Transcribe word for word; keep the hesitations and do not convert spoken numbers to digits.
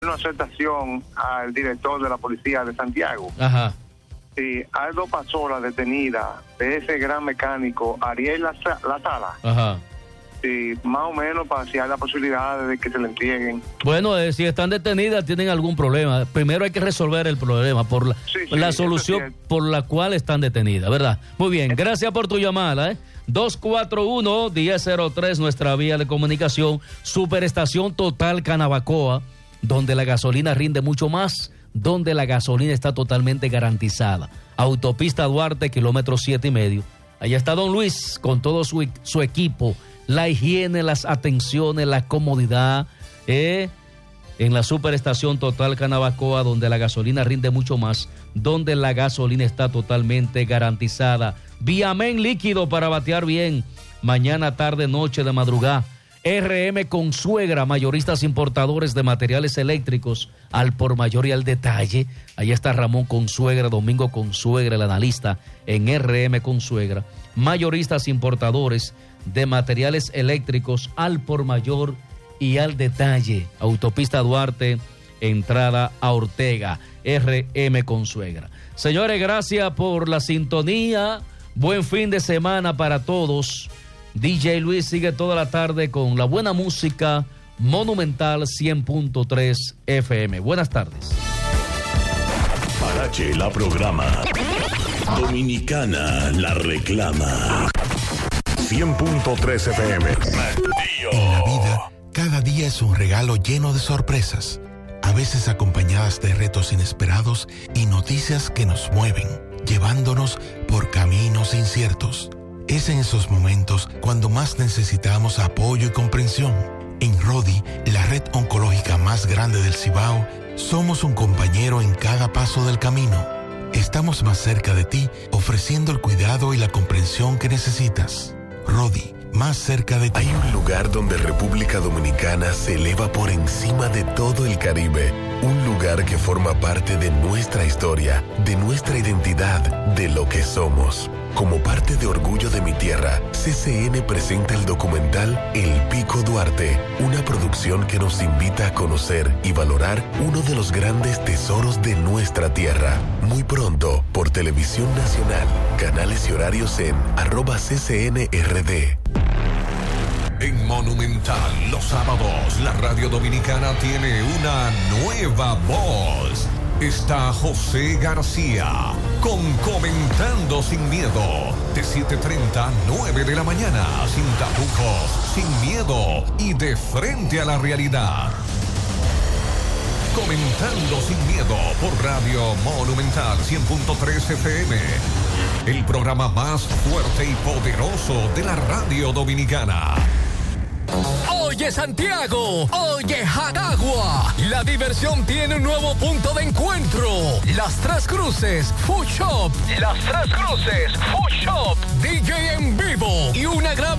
una aceptación al director de la policía de Santiago. Ajá. Sí, hay dos personas detenidas de ese gran mecánico, Ariel La, La Sala. Ajá. Sí, más o menos para si hay la posibilidad de que se le entreguen. Bueno, eh, si están detenidas, tienen algún problema. Primero hay que resolver el problema por la, sí, sí, la solución por la cual están detenidas, ¿verdad? Muy bien, gracias por tu llamada, ¿eh? dos cuatro uno, uno cero cero tres, nuestra vía de comunicación. Superestación Total Canabacoa, donde la gasolina rinde mucho más, donde la gasolina está totalmente garantizada. Autopista Duarte, kilómetro siete y medio. Allá está don Luis con todo su, su equipo. La higiene, las atenciones, la comodidad, ¿eh? En la Superestación Total Canabacoa, donde la gasolina rinde mucho más, donde la gasolina está totalmente garantizada. Viamen líquido para batear bien, mañana, tarde, noche, de madrugada. R M Consuegra, mayoristas importadores de materiales eléctricos, al por mayor y al detalle. Allá está Ramón Consuegra, Domingo Consuegra, el analista en R M Consuegra. Mayoristas importadores de materiales eléctricos al por mayor y al detalle. Autopista Duarte, entrada a Ortega, R M Consuegra. Señores, gracias por la sintonía. Buen fin de semana para todos. D J Luis sigue toda la tarde con la buena música. Monumental cien punto tres F M. Buenas tardes. Parache la programa. Dominicana la reclama. cien punto tres F M. En la vida, cada día es un regalo lleno de sorpresas, a veces acompañadas de retos inesperados y noticias que nos mueven, llevándonos por caminos inciertos. Es en esos momentos cuando más necesitamos apoyo y comprensión. En Rodi, la red oncológica más grande del Cibao, somos un compañero en cada paso del camino. Estamos más cerca de ti, ofreciendo el cuidado y la comprensión que necesitas. Rodi, más cerca de ti. Hay un lugar donde República Dominicana se eleva por encima de todo el Caribe. Un lugar que forma parte de nuestra historia, de nuestra identidad, de lo que somos. Como parte de Orgullo de mi Tierra, C C N presenta el documental El Pico Duarte, una producción que nos invita a conocer y valorar uno de los grandes tesoros de nuestra tierra. Muy pronto, por Televisión Nacional, canales y horarios en arroba C C N R D. En Monumental, los sábados, la radio dominicana tiene una nueva voz. Está José García con Comentando Sin Miedo, de siete treinta a nueve de la mañana, sin tapujos, sin miedo y de frente a la realidad. Comentando Sin Miedo por Radio Monumental cien punto tres F M, el programa más fuerte y poderoso de la radio dominicana. Oye Santiago, oye Jacagua, la diversión tiene un nuevo punto de encuentro. Las Tres Cruces Food Shop. Las Tres Cruces Food Shop. D J en vivo y una gran